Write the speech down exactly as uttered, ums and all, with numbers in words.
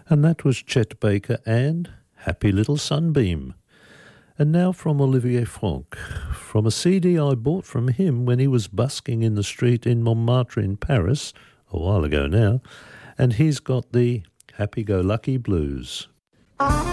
And that was Chet Baker and Happy Little Sunbeam. And now from Olivier Franck, from a C D I bought from him when he was busking in the street in Montmartre in Paris, a while ago now, and he's got the Happy-Go-Lucky Blues.